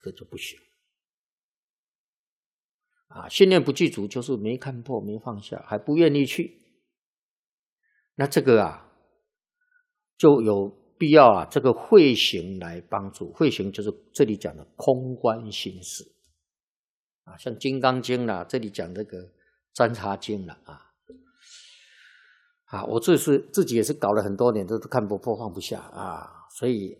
这就不行啊。信念不具足，就是没看破，没放下，还不愿意去。那这个啊，就有必要啊，这个慧行来帮助。慧行就是这里讲的空观心识啊，像《金刚经》啦，这里讲这个《占察经》啦啊，我自己也是搞了很多年，都看不破放不下啊，所以